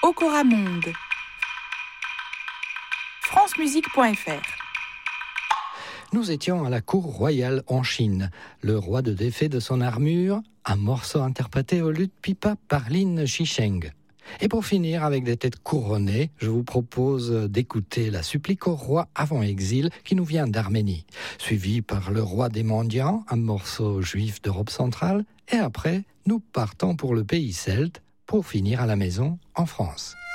Okoramonde. francemusique.fr. Nous étions à la cour royale en Chine. Le roi de défait de son armure, un morceau interprété au luth pipa par Lin Shisheng. Et pour finir, avec des têtes couronnées, je vous propose d'écouter la supplique au roi avant exil qui nous vient d'Arménie, suivi par le roi des mendiants, un morceau juif d'Europe centrale, et après, nous partons pour le pays celte pour finir à la maison en France.